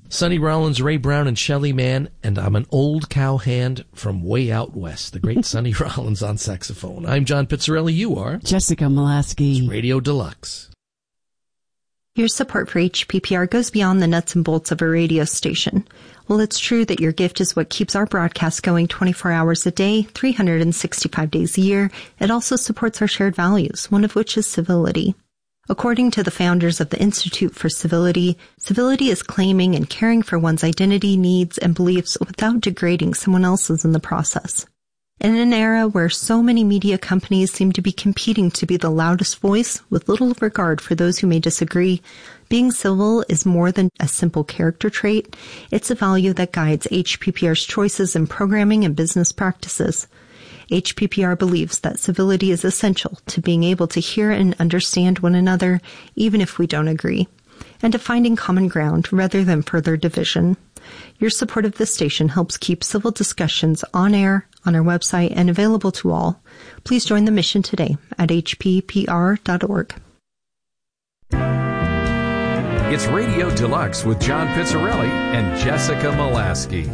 Sonny Rollins, Ray Brown, and Shelly Mann, and I'm an old cowhand from way out west. The great Sonny Rollins on saxophone. I'm John Pizzarelli. You are? Jessica Molaski. It's Radio Deluxe. Your support for HPPR goes beyond the nuts and bolts of a radio station. While it's true that your gift is what keeps our broadcast going 24 hours a day, 365 days a year, it also supports our shared values, one of which is civility. According to the founders of the Institute for Civility, civility is claiming and caring for one's identity, needs, and beliefs without degrading someone else's in the process. In an era where so many media companies seem to be competing to be the loudest voice with little regard for those who may disagree, being civil is more than a simple character trait. It's a value that guides HPPR's choices in programming and business practices. HPPR believes that civility is essential to being able to hear and understand one another, even if we don't agree, and to finding common ground rather than further division. Your support of this station helps keep civil discussions on air, on our website, and available to all. Please join the mission today at hppr.org. It's Radio Deluxe with John Pizzarelli and Jessica Molaski.